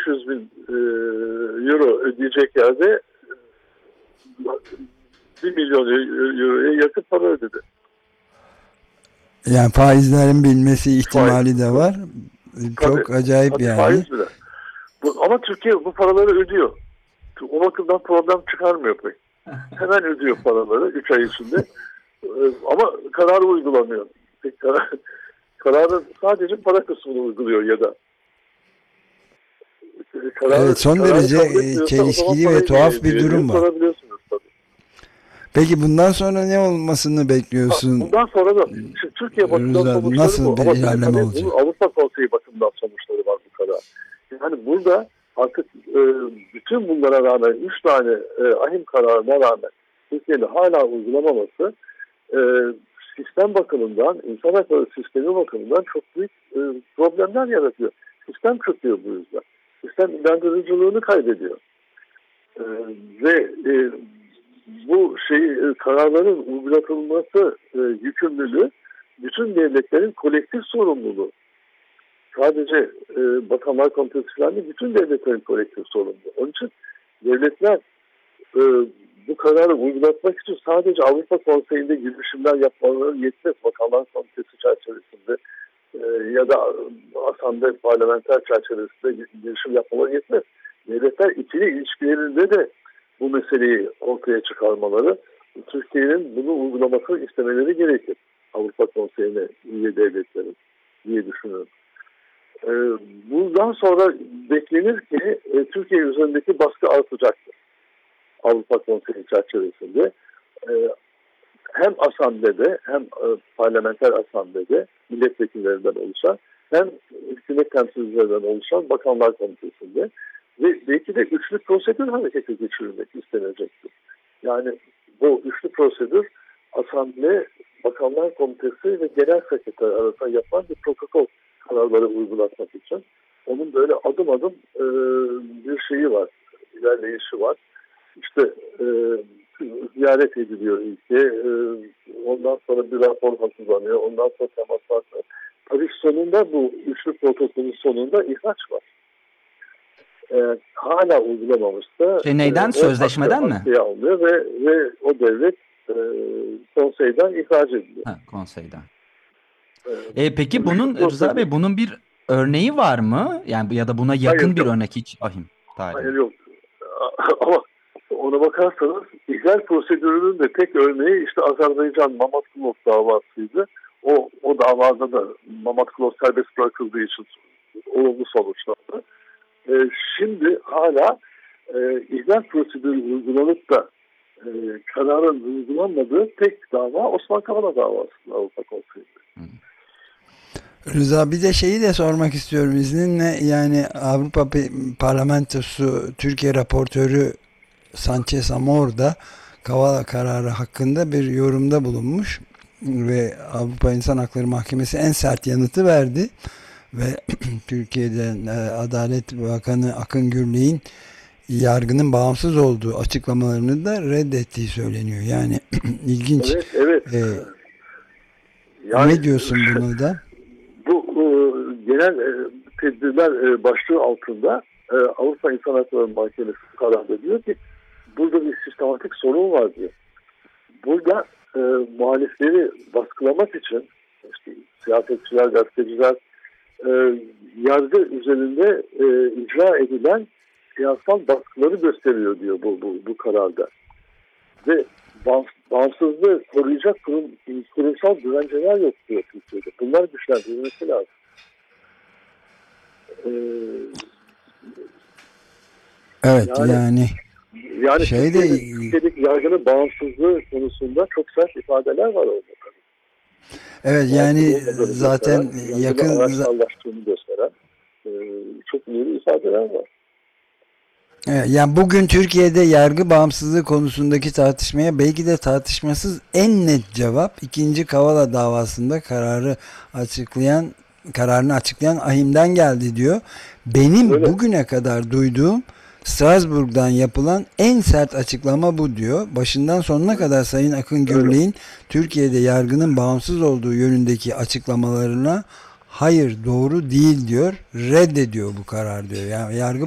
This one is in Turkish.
500 bin euro ödeyecek yerde 1 milyon euroya yakın para ödedi. Yani faizlerin bilmesi ihtimali de var. Çok Tabii, acayip tabii yani. faiz bile. Ama Türkiye bu paraları ödüyor. O bakımdan problem çıkarmıyor pek. Hemen ödüyor paraları 3 ay içinde. Ama kararı uygulamıyor. Kararı sadece para kısmını uyguluyor ya da. Evet, son derece çelişkili ve tuhaf bir durum var. Peki bundan sonra ne olmasını bekliyorsun? Bundan sonra da Türkiye bakımından sonuçları nasıl bu. bir Ama ilerleme olacak? Avrupa Konseyi bakımından sonuçları var bu karar. Yani burada artık bütün bunlara rağmen 3 tane ahim kararına rağmen Türkiye'nin hala uygulamaması sistem bakımından, insan hakları sistemi bakımından çok büyük problemler yaratıyor. Sistem çöküyor bu yüzden. Sistem inandırıcılığını kaybediyor. Ve bu kararların uygulatılması yükümlülüğü bütün devletlerin kolektif sorumluluğu. Sadece Bakanlar Komitesi falan değil, bütün devletlerin kolektif sorumluluğu. Onun için devletler bu kararı uygulatmak için sadece Avrupa Konseyi'nde girişimler yapmaları yetmez. Bakanlar Komitesi çerçevesinde ya da asamble parlamenter çerçevesinde girişim yapmaları yetmez. Devletler ikili ilişkilerinde de bu meseleyi ortaya çıkarmaları, Türkiye'nin bunu uygulamasını istemeleri gerekir. Avrupa Konseyi'ne üye devletlerin diye düşünüyorum. Bundan sonra beklenir ki Türkiye üzerindeki baskı artacaktır. Avrupa Konseyi çerçevesinde hem asamblede hem parlamenter asamblede milletvekillerinden oluşan hem hükümet temsilcilerinden oluşan Bakanlar Komitesi'nde ve belki de üçlü prosedür harekete geçirilmek istenecektir. Yani bu üçlü prosedür asamble, Bakanlar Komitesi ve Genel Sekreter arasında yapılan bir protokol kararları uygulatmak için. Onun böyle adım adım bir şeyi var, ilerleyişi var. İşte ziyaret ediliyor ülke, ondan sonra bir rapor hazırlanıyor, ondan sonra temaslar. Tabii sonunda bu üçlü protokolün sonunda ihraç var. Hala uygulamamışsa neyden? Sözleşmeden mi? Alınıyor ve o devlet konseyden ihraç ediliyor. Konseyden. Peki bunun Rıza Bey, bunun bir örneği var mı? Yani ya da buna yakın Hayır, bir yok. örnek hiç ahim tarihi. Hayır, yok. Ama ona bakarsanız ihlal prosedürünün de tek örneği işte Azerbaycan Mamatkulov davasıydı. O davada da Mamatkulov serbest bırakıldığı için olumlu sonuçlandı. Şimdi hala ihlal prosedürü uygulanıp da kararın uygulanmadığı tek dava Osman Kavala davası Avrupa Konseyi'nde. Rıza, bir de şeyi de sormak istiyorum izninle. Yani Avrupa Parlamentosu Türkiye raportörü Sanchez Amor da Kavala kararı hakkında bir yorumda bulunmuş ve Avrupa İnsan Hakları Mahkemesi en sert yanıtı verdi ve Türkiye'den Adalet Bakanı Akın Gürley'in yargının bağımsız olduğu açıklamalarını da reddettiği söyleniyor. Yani ilginç. Evet. Yani, ne diyorsun buna da? Bu genel tedbirler başlığı altında Avrupa İnsan Hakları Mahkemesi kararında diyor ki burada bir sistematik sorun var diyor. Burada muhalifleri baskılamak için işte, siyasetçiler, gazeteciler yargı üzerinde icra edilen siyasal baskıları gösteriyor diyor bu kararda. Ve bağımsızlığı koruyacak kurumsal güvenceler yok diyor Türkiye'de. Bunlar güçlendirilmesi lazım. Evet yani Türkiye'deki yargının bağımsızlığı konusunda çok sert ifadeler var orada. Evet yani zaten yakın araçsallaştığını gösteren çok ileri ifadeler var. Evet, yani bugün Türkiye'de yargı bağımsızlığı konusundaki tartışmaya belki de tartışmasız en net cevap 2. Kavala davasında kararını açıklayan ahimden geldi diyor. Benim bugüne kadar duyduğum Strasbourg'dan yapılan en sert açıklama bu diyor. Başından sonuna kadar Sayın Akın Gürley'in Türkiye'de yargının bağımsız olduğu yönündeki açıklamalarına hayır doğru değil diyor. Reddediyor bu karar diyor. Yani yargı